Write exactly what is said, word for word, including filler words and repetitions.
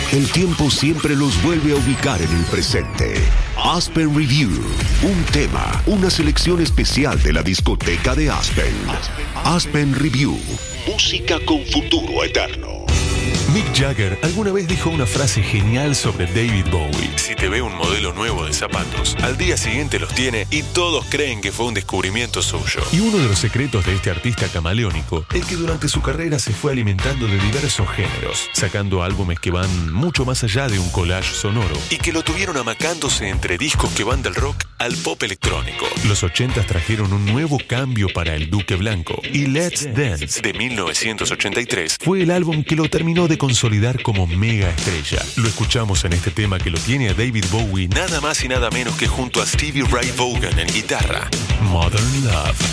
El tiempo siempre los vuelve a ubicar en el presente. Aspen Review, un tema, una selección especial de la discoteca de Aspen. Aspen Review, música con futuro eterno. Mick Jagger alguna vez dijo una frase genial sobre David Bowie. Si te ve un modelo nuevo de zapatos, al día siguiente los tiene y todos creen que fue un descubrimiento suyo. Y uno de los secretos de este artista camaleónico es que durante su carrera se fue alimentando de diversos géneros, sacando álbumes que van mucho más allá de un collage sonoro y que lo tuvieron amacándose entre discos que van del rock al pop electrónico. Los ochentas trajeron un nuevo cambio para el Duque Blanco y Let's Dance de mil novecientos ochenta y tres fue el álbum que lo terminó de consolidar como mega estrella. Lo escuchamos en este tema que lo tiene a David Bowie nada más y nada menos que junto a Stevie Ray Vaughan en guitarra, Modern Love.